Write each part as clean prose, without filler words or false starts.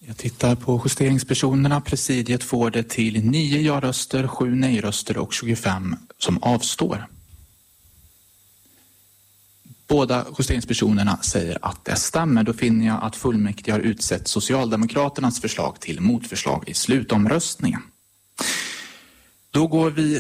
Jag tittar på justeringspersonerna. Presidiet får det till 9 ja-röster, 7 nej-röster och 25 som avstår. Båda justeringspersonerna säger att det stämmer. Då finner jag att fullmäktige har utsett Socialdemokraternas förslag till motförslag i slutomröstningen. Då går vi...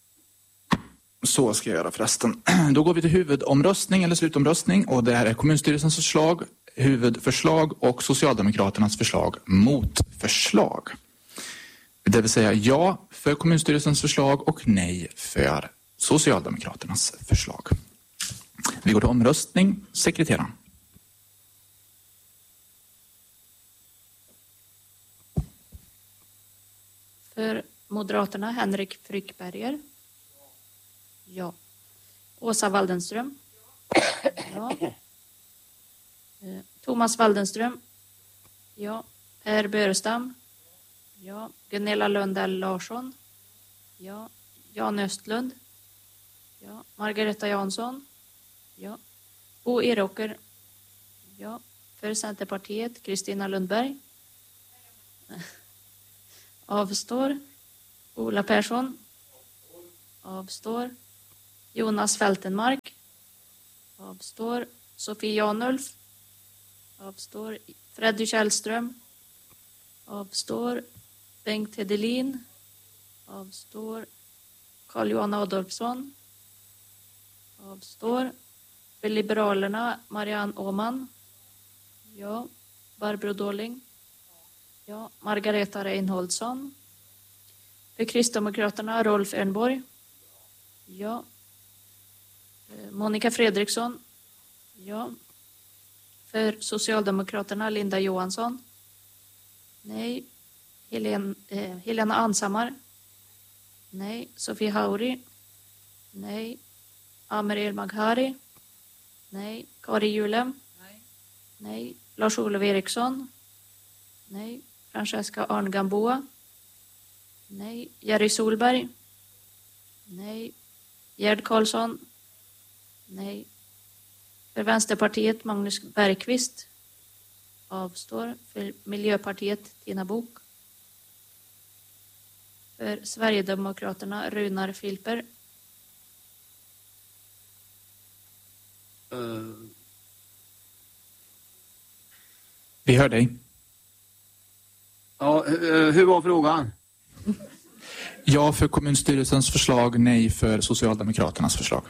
Så ska jag göra förresten. Då går vi till huvudomröstning eller slutomröstning, och det här är kommunstyrelsens förslag, huvudförslag och Socialdemokraternas förslag mot förslag. Det vill säga ja för kommunstyrelsens förslag och nej för Socialdemokraternas förslag. Vi går till omröstning. Sekreteraren. För Moderaterna Henrik Fryckberger. Ja. Åsa Waldenström. Ja. Thomas Waldenström. Ja. Per Börestam. Ja. Gunilla Lundell Larsson. Ja. Jan Östlund. Ja. Margareta Jansson. Ja. Bo Eråker. Ja. För Centerpartiet Kristina Lundberg. Avstår. Ola Persson. Avstår. Jonas Fältenmark. Avstår. Sofie Janulf. Avstår. Freddy Källström. Avstår. Bengt Hedelin. Avstår. Carl-Johan Adolfsson. Avstår. För Liberalerna Marianne Åman. Ja. Barbro Dåling. Ja. Margareta Reinholdsson. För Kristdemokraterna Rolf Örnborg. Ja. Monica Fredriksson. Ja. För Socialdemokraterna Linda Johansson. Nej. Helena Ansamar. Nej. Sofie Hauri. Nej. Amer El-Maghari. Nej. Kari Julem. Nej. Lars-Olof Eriksson. Nej. Francesca Arn-Gamboa. Nej. Jerry Solberg. Nej. Gerd Karlsson. Nej. För Vänsterpartiet Magnus Bergqvist. Avstår. För Miljöpartiet Tina Bok. För Sverigedemokraterna Runar Filper. Vi hör dig. Ja, hur var frågan? Ja för kommunstyrelsens förslag, nej för Socialdemokraternas förslag.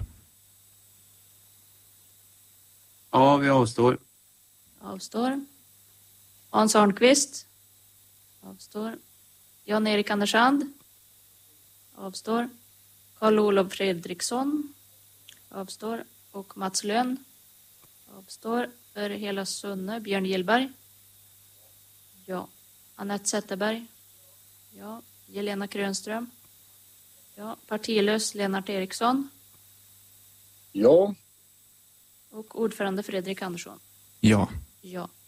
Ja, vi avstår. Avstår. Hans Arnqvist. Avstår. Jan-Erik Andersand. Avstår. Karl-Olof Fredriksson. Avstår. Och Mats Lönn. Avstår. För hela Sunne Björn Gillberg. Ja. Annette Zetterberg. Ja. Jelena Krönström. Ja. Partilös Lennart Eriksson. Ja. Och ordförande Fredrik Andersson. Ja. Ja.